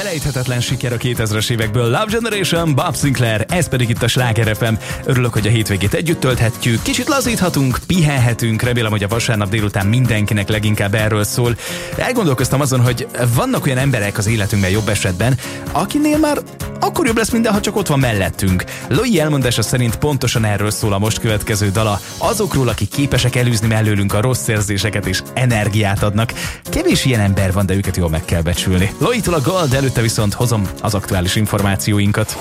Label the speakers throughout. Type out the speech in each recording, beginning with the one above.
Speaker 1: felejthetetlen siker a 2000-es évekből, Love Generation, Bob Sinclair, ez pedig itt a Sláger FM. Örülök, hogy a hétvégét együtt tölthetjük, kicsit lazíthatunk, pihenhetünk, remélem, hogy a vasárnap délután mindenkinek leginkább erről szól. Elgondolkoztam azon, hogy vannak olyan emberek az életünkben jobb esetben, akinél már akkor jobb lesz minden, ha csak ott van mellettünk. Loi elmondása szerint pontosan erről szól a most következő dala. Azokról, akik képesek elűzni mellőlünk a rossz érzéseket és energiát adnak. Kevés ilyen ember van, de őket jól meg kell becsülni. Loitól a Gold, előtte viszont hozom az aktuális információinkat.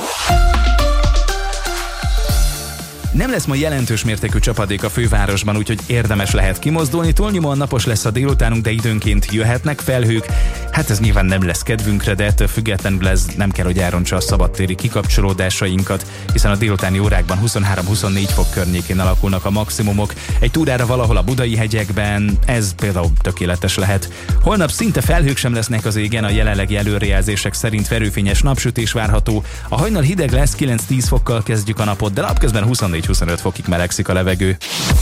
Speaker 1: Nem lesz ma jelentős mértékű csapadék a fővárosban, úgyhogy érdemes lehet kimozdulni. Túlnyomóan napos lesz a délutánunk, de időnként jöhetnek felhők. Hát ez nyilván nem lesz kedvünkre, de ettől függetlenül ez nem kell, hogy elrontsa a szabadtéri kikapcsolódásainkat, hiszen a délutáni órákban 23-24 fok környékén alakulnak a maximumok. Egy túrára valahol a Budai hegyekben ez például tökéletes lehet. Holnap szinte felhők sem lesznek az égen, a jelenlegi előrejelzések szerint verőfényes napsütés várható. A hajnal hideg lesz, 9-10 fokkal kezdjük a napot, de napközben 24-25 fokig melegszik a levegő.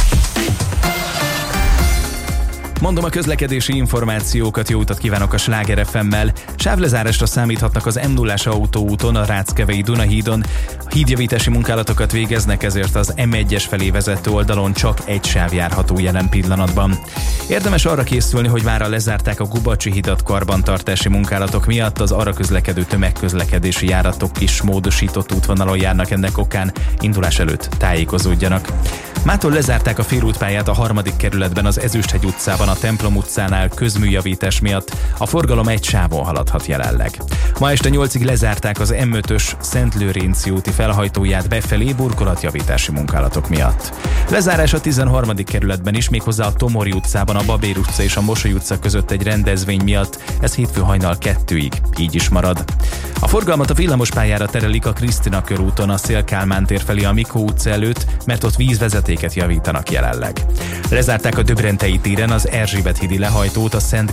Speaker 1: Mondom a közlekedési információkat, jó utat kívánok a Sláger FM-mel. Sávlezárásra számíthatnak az M0-as autóúton, a Ráckevei Dunahídon. Hídjavítási munkálatokat végeznek, ezért az M1-es felé vezető oldalon csak egy sáv járható jelen pillanatban. Érdemes arra készülni, hogy mára lezárták a Gubacsi hidat karbantartási munkálatok miatt, az arra közlekedő tömegközlekedési járatok is módosított útvonalon járnak ennek okán, indulás előtt tájékozódjanak. Mától lezárták a félútpályát a 3. kerületben, az Ezüsthegy utcában, a Templom utcánál közműjavítás miatt, a forgalom egy sávon haladhat jelenleg. Ma este 8-ig lezárták az M5-ös Szentlőrinci úti felhajtóját befelé burkolatjavítási munkálatok miatt. Lezárás a 13. kerületben is, méghozzá a Tomori utcában, a Babér utca és a Mosoly utca között egy rendezvény miatt, ez hétfő hajnal 2-ig, így is marad. A forgalmat a villamospályára terelik a Krisztina körúton, a Széll-Kálmán tér felé a Mikó utca előtt, mert ott vízvezetéket javítanak jelenleg. Lezárták a Döbrentei téren az Erzsébet hídi lehajtót, a Szent